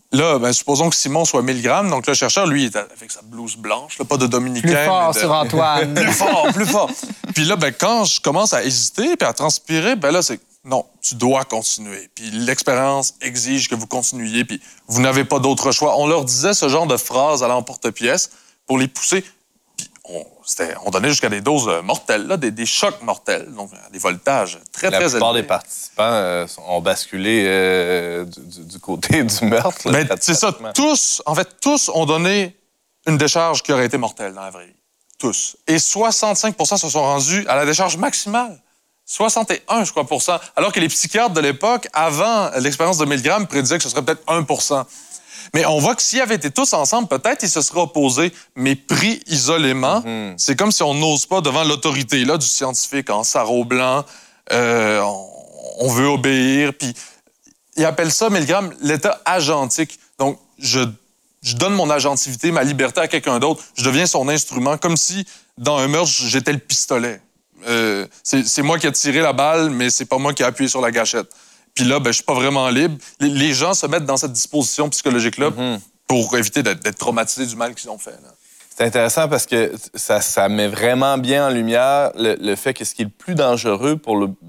Là, supposons que Simon soit 1000 grammes. Donc, le chercheur, lui, il est avec sa blouse blanche, là, pas de dominicain. Plus fort sur Antoine. Plus fort, plus fort. Puis là, quand je commence à hésiter puis à transpirer, là, c'est non, tu dois continuer. Puis l'expérience exige que vous continuiez, puis vous n'avez pas d'autre choix. On leur disait ce genre de phrases à l'emporte-pièce pour les pousser. Puis on donnait jusqu'à des doses mortelles, là, des chocs mortels, donc des voltages très, très élevés. La plupart des participants ont basculé du côté du meurtre. Là, c'est ça. Tous ont donné une décharge qui aurait été mortelle dans la vraie vie. Tous. Et 65 % se sont rendus à la décharge maximale. 61, je crois, alors que les psychiatres de l'époque, avant l'expérience de 1000 grammes, prédisaient que ce serait peut-être 1 %. Mais on voit que s'ils avaient été tous ensemble, peut-être ils se seraient opposés, mais pris isolément, c'est comme si on n'ose pas devant l'autorité là, du scientifique en sarrau blanc. On veut obéir. Puis ils appellent ça, 1000 grammes, l'état agentique. Donc, je donne mon agentivité, ma liberté à quelqu'un d'autre. Je deviens son instrument, comme si, dans un meurtre, j'étais le pistolet. C'est moi qui ai tiré la balle, mais c'est pas moi qui ai appuyé sur la gâchette. Puis là, je suis pas vraiment libre. Les gens se mettent dans cette disposition psychologique-là pour éviter d'être traumatisés du mal qu'ils ont fait. Là. C'est intéressant parce que ça met vraiment bien en lumière le fait que ce qui est le plus dangereux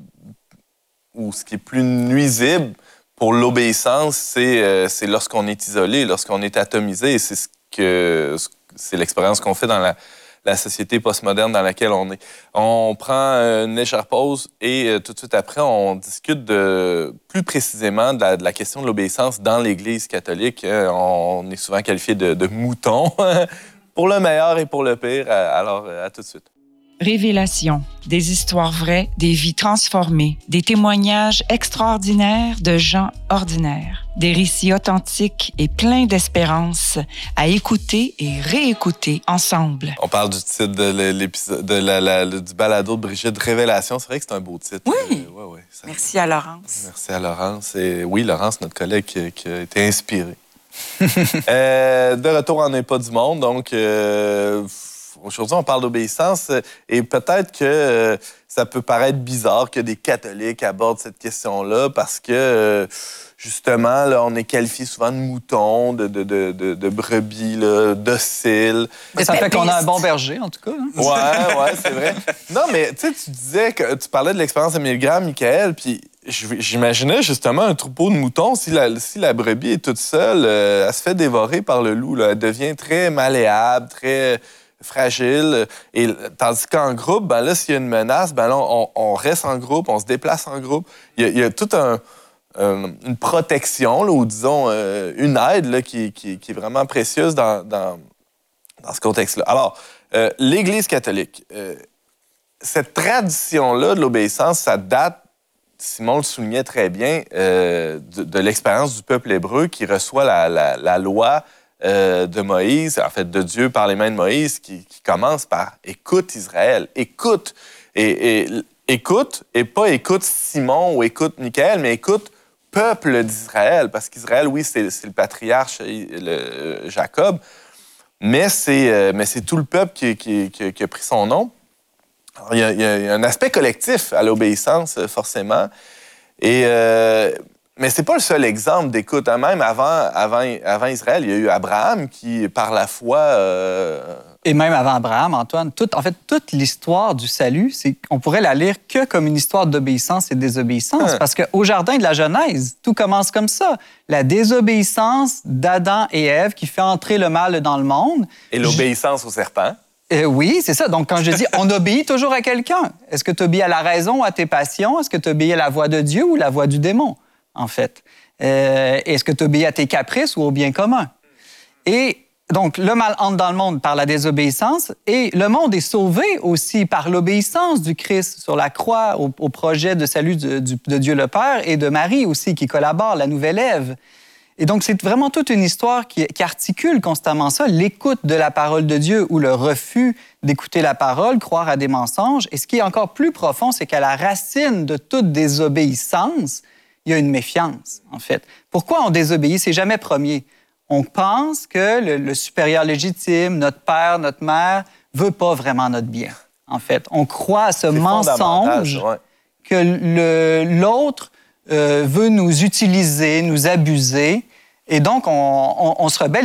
ou ce qui est plus nuisible pour l'obéissance, c'est lorsqu'on est isolé, lorsqu'on est atomisé. Et c'est l'expérience qu'on fait dans la société postmoderne dans laquelle on est. On prend une légère pause et tout de suite après, on discute plus précisément de la question de l'obéissance dans l'Église catholique. On est souvent qualifié de moutons, pour le meilleur et pour le pire. Alors, à tout de suite. Révélation, des histoires vraies, des vies transformées, des témoignages extraordinaires de gens ordinaires, des récits authentiques et pleins d'espérance à écouter et réécouter ensemble. On parle du titre de l'épisode du balado de Brigitte, Révélation. C'est vrai que c'est un beau titre. Oui. Ouais, Merci à Laurence. Merci à Laurence. Et oui, Laurence, notre collègue qui a été inspirée. De retour en Un pas du monde, donc... Aujourd'hui, on parle d'obéissance et peut-être que ça peut paraître bizarre que des catholiques abordent cette question-là parce que, justement, là, on est qualifié souvent de moutons, de brebis, là, dociles. Et ça fait qu'on a un bon berger, en tout cas. Hein? Ouais, c'est vrai. Non, mais tu disais que tu parlais de l'expérience de 1000 grammes, Michael, puis j'imaginais justement un troupeau de moutons. Si la brebis est toute seule, elle se fait dévorer par le loup. Là. Elle devient très malléable, très... fragile. Et tandis qu'en groupe, là, s'il y a une menace, là, on reste en groupe, on se déplace en groupe. Il y a toute une protection, là, ou disons une aide là, qui est vraiment précieuse dans ce contexte-là. Alors, l'Église catholique, cette tradition-là de l'obéissance, ça date, Simon le soulignait très bien, de l'expérience du peuple hébreu qui reçoit la loi de Moïse, en fait de Dieu par les mains de Moïse, qui commence par « Écoute Israël, écoute ». Et écoute, et pas écoute Simon ou écoute Michael, mais écoute peuple d'Israël. Parce qu'Israël, oui, c'est le patriarche Jacob, mais c'est tout le peuple qui a pris son nom. Alors, il y a un aspect collectif à l'obéissance, forcément. Mais c'est pas le seul exemple d'écoute. Même avant Israël, il y a eu Abraham qui, par la foi... Et même avant Abraham, Antoine, toute l'histoire du salut, on pourrait la lire que comme une histoire d'obéissance et de désobéissance. Parce qu'au Jardin de la Genèse, tout commence comme ça. La désobéissance d'Adam et Ève qui fait entrer le mal dans le monde. Et l'obéissance au serpent. Oui, c'est ça. Donc, quand je dis on obéit toujours à quelqu'un, est-ce que tu obéis à la raison ou à tes passions? Est-ce que tu obéis à la voix de Dieu ou la voix du démon? En fait. Est-ce que tu obéis à tes caprices ou au bien commun? Et donc, le mal entre dans le monde par la désobéissance et le monde est sauvé aussi par l'obéissance du Christ sur la croix au projet de salut de Dieu le Père et de Marie aussi qui collabore, la nouvelle Ève. Et donc, c'est vraiment toute une histoire qui articule constamment ça, l'écoute de la parole de Dieu ou le refus d'écouter la parole, croire à des mensonges. Et ce qui est encore plus profond, c'est qu'à la racine de toute désobéissance, il y a une méfiance, en fait. Pourquoi on désobéit? C'est jamais premier. On pense que le supérieur légitime, notre père, notre mère, veut pas vraiment notre bien, en fait. On croit à ce mensonge que l'autre veut nous utiliser, nous abuser. Et donc, on se rebelle.